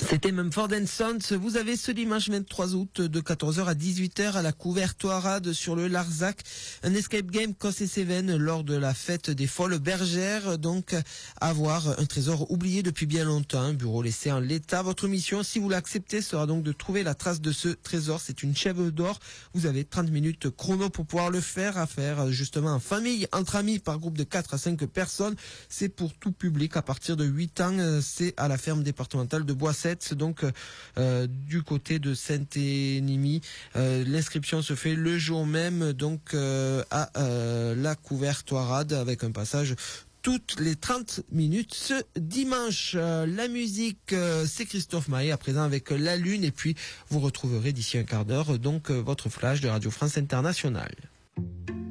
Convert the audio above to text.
C'était Mumford & Sons. Vous avez ce dimanche 23 août de 14h à 18h à la Couvertoirade sur le Larzac un escape game Cos et Cévennes lors de la fête des Folles Bergères. Donc, avoir un trésor oublié depuis bien longtemps, un bureau laissé en l'état. Votre mission, si vous l'acceptez, sera donc de trouver la trace de ce trésor. C'est une chèvre d'or. Vous avez 30 minutes chrono pour pouvoir le faire, à faire justement en famille, entre amis, par groupe de 4 à 5 personnes. C'est pour tout public à partir de 8 ans. C'est à la ferme départementale de Boissette. Donc du côté de Saint-Énimie, l'inscription se fait le jour même, donc à la Couvertoirade, avec un passage toutes les 30 minutes ce dimanche. La musique, c'est Christophe Maé à présent avec La Lune, et puis vous retrouverez d'ici un quart d'heure donc votre flash de Radio France Internationale.